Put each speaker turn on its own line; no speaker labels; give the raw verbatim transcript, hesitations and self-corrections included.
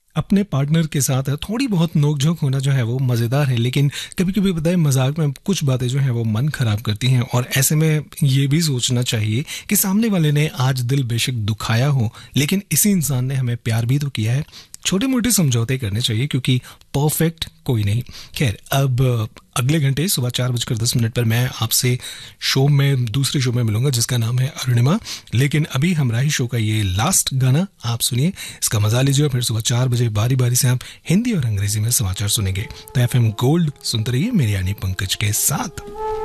अपने पार्टनर के साथ थोड़ी बहुत नोक-झोंक होना जो है वो मज़ेदार है, लेकिन कभी-कभी पता है मज़ाक में कुछ बातें जो हैं वो मन ख़राब करती हैं और ऐसे में ये भी सोचना चाहिए कि सामने वाले ने आज दिल बेशक दुखाया हो, लेकिन इसी इंसान ने हमें प्यार भी तो किया है। छोटे-मोटे समझौते करने चाहिए क्योंकि परफेक्ट कोई नहीं। ख़ैर, अब अगले घंटे सुबह चार बजकर दस मिनट पर मैं आपसे शो में दूसरे शो में मिलूंगा जिसका नाम है अरुणिमा। लेकिन अभी हमराही शो का ये लास्ट गाना आप सुनिए, इसका मजा लीजिए और फिर सुबह चार बजे बारी बारी से आप हिंदी और अंग्रेजी में समाचार सुनेंगे। तो एफ एम गोल्ड सुनते रहिए मेरी यानी पंकज के साथ।